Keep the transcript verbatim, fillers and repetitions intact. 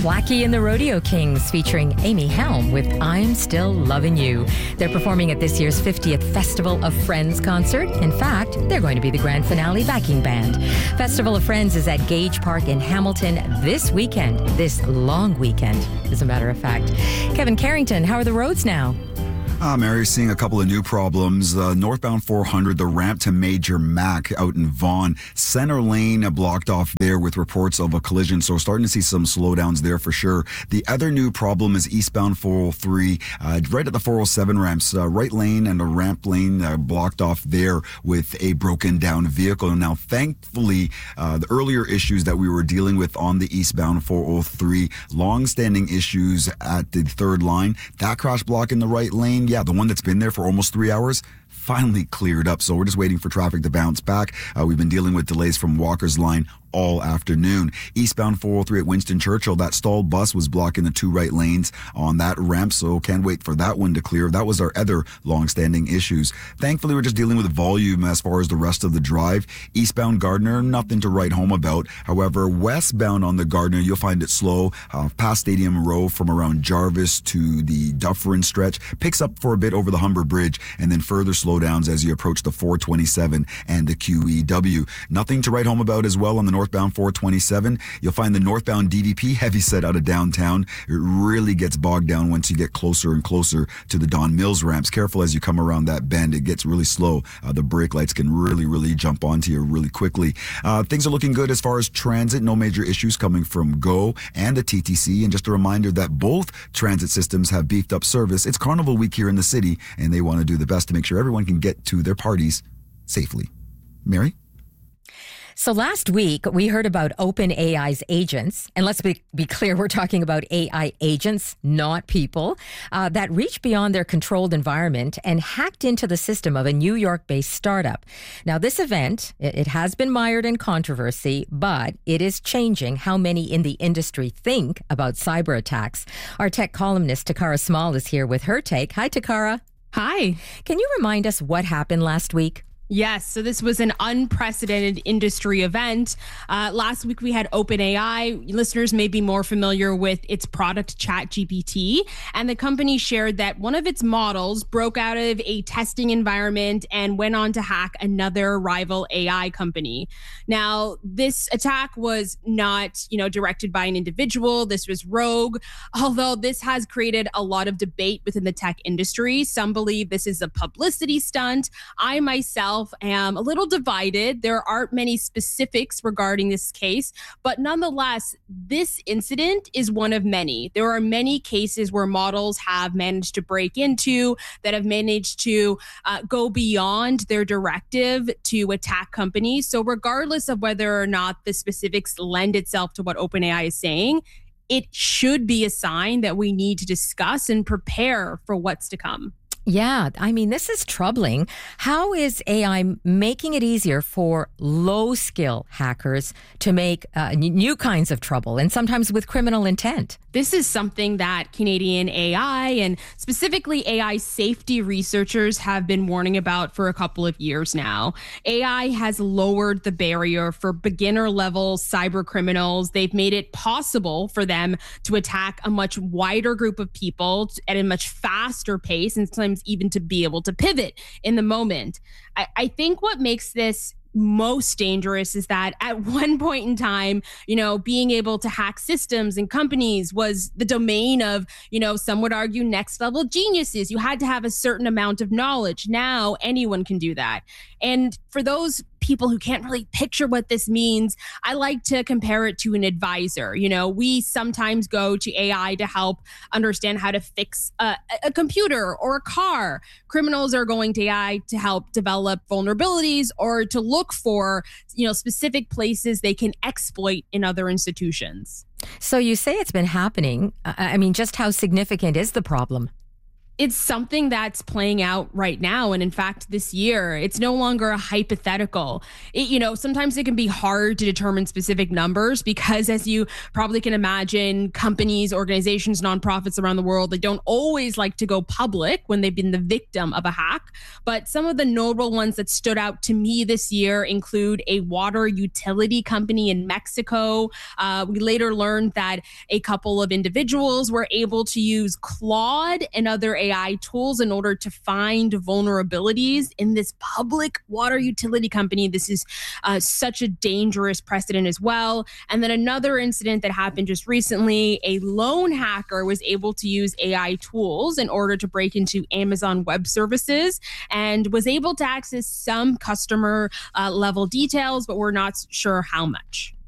Blackie and the Rodeo Kings featuring Amy Helm with I'm Still Loving You. They're performing at this year's fiftieth Festival of Friends concert. In fact, they're going to be the grand finale backing band. Festival of Friends is at Gage Park in Hamilton this weekend, this long weekend, as a matter of fact. Kevin Carrington, how are the roads now? Ah, Mary, seeing a couple of new problems. Uh, northbound four hundred, the ramp to Major Mac out in Vaughan. Center lane uh, blocked off there with reports of a collision, so starting to see some slowdowns there for sure. The other new problem is eastbound four oh three, uh, right at the four oh seven ramps. Uh, right lane and the ramp lane uh, blocked off there with a broken down vehicle. Now, thankfully, uh, the earlier issues that we were dealing with on the eastbound four oh three, long-standing issues at the third line, that crash block in the right lane, yeah, the one that's been there for almost three hours, finally cleared up. So we're just waiting for traffic to bounce back. Uh, we've been dealing with delays from Walker's Line all afternoon. Eastbound four oh three at Winston Churchill, that stalled bus was blocking the two right lanes on that ramp, so can't wait for that one to clear. That was our other long-standing issues. Thankfully, we're just dealing with volume as far as the rest of the drive. Eastbound Gardner, nothing to write home about. However, westbound on the Gardner, you'll find it slow. Uh, past Stadium Row from around Jarvis to the Dufferin stretch. Picks up for a bit over the Humber Bridge, and then further slowdowns as you approach the four twenty-seven and the Q E W. Nothing to write home about as well on the north Northbound four twenty-seven. You'll find the northbound D V P heavy set out of downtown. It really gets bogged down once you get closer and closer to the Don Mills ramps. Careful as you come around that bend. It gets really slow. Uh, the brake lights can really, really jump onto you really quickly. Uh, things are looking good as far as transit. No major issues coming from GO and the T T C. And just a reminder that both transit systems have beefed up service. It's Carnival Week here in the city, and they want to do the best to make sure everyone can get to their parties safely. Mary? So last week, we heard about OpenAI's agents, and let's be, be clear, we're talking about A I agents, not people, uh, that reached beyond their controlled environment and hacked into the system of a New York-based startup. Now, this event, it, it has been mired in controversy, but it is changing how many in the industry think about cyber attacks. Our tech columnist, Takara Small, is here with her take. Hi, Takara. Hi. Can you remind us what happened last week? Yes, so this was an unprecedented industry event. Uh, last week we had OpenAI. Listeners may be more familiar with its product ChatGPT, and the company shared that one of its models broke out of a testing environment and went on to hack another rival A I company. Now, this attack was not, you know, directed by an individual. This was rogue, although this has created a lot of debate within the tech industry. Some believe this is a publicity stunt. I myself am a little divided. There aren't many specifics regarding this case, but nonetheless, this incident is one of many. There are many cases where models have managed to break into, that have managed to uh, go beyond their directive to attack companies. So regardless of whether or not the specifics lend itself to what OpenAI is saying, it should be a sign that we need to discuss and prepare for what's to come. Yeah, I mean, this is troubling. How is A I making it easier for low-skill hackers to make uh, new kinds of trouble, and sometimes with criminal intent? This is something that Canadian A I and specifically A I safety researchers have been warning about for a couple of years now. A I has lowered the barrier for beginner-level cyber criminals. They've made it possible for them to attack a much wider group of people at a much faster pace, and sometimes even to be able to pivot in the moment. I, I think what makes this most dangerous is that at one point in time, you know, being able to hack systems and companies was the domain of, you know, some would argue next level geniuses. You had to have a certain amount of knowledge. Now anyone can do that. And for those people who can't really picture what this means, I like to compare it to an advisor. You know, we sometimes go to A I to help understand how to fix a, a computer or a car. Criminals are going to A I to help develop vulnerabilities or to look for, you know, specific places they can exploit in other institutions. So you say it's been happening. I mean, just how significant is the problem? It's something that's playing out right now. And in fact, this year, it's no longer a hypothetical. It, you know, sometimes it can be hard to determine specific numbers because, as you probably can imagine, companies, organizations, nonprofits around the world, they don't always like to go public when they've been the victim of a hack. But some of the notable ones that stood out to me this year include a water utility company in Mexico. Uh, we later learned that a couple of individuals were able to use Claude and other A I tools in order to find vulnerabilities in this public water utility company. This is uh, such a dangerous precedent as well. And then another incident that happened just recently, a lone hacker was able to use A I tools in order to break into Amazon Web Services and was able to access some customer uh, level details, but we're not sure how much.